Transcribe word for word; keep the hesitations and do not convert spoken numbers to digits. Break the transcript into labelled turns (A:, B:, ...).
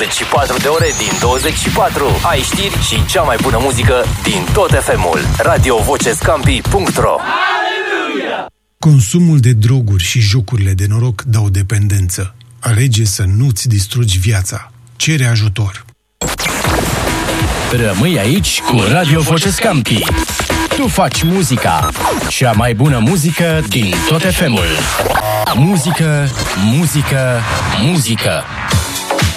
A: douăzeci și patru de ore din douăzeci și patru. Ai știri și cea mai bună muzică din tot F M-ul. radio voce scampi punct ro.
B: Consumul de droguri și jocurile de noroc dau dependență. Alege să nu-ți distrugi viața. Cere ajutor.
C: Rămâi aici cu Radio Voce Scampi. Tu faci muzica, cea mai bună muzică din tot F M-ul. Muzică, muzică, muzică.